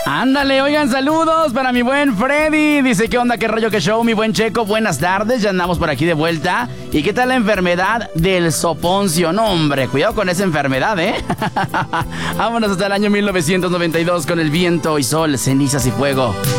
Ándale, oigan, saludos para mi buen Freddy. Dice, ¿qué onda, qué rollo, qué show, mi buen Checo? Buenas tardes, ya andamos por aquí de vuelta. ¿Y qué tal la enfermedad del soponcio? No, hombre, cuidado con esa enfermedad, ¿eh? Vámonos hasta el año 1992 con El viento y sol, cenizas y fuego.